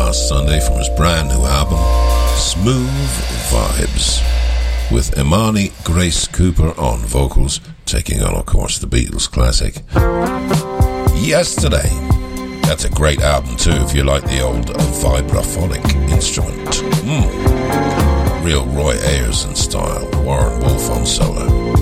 last Sunday from his brand new album, Smooth Vibes, with Imani Grace Cooper on vocals, taking on, of course, the Beatles classic Yesterday. That's a great album too if you like the old vibraphonic instrument. Real Roy Ayers in style, Warren Wolf on solo.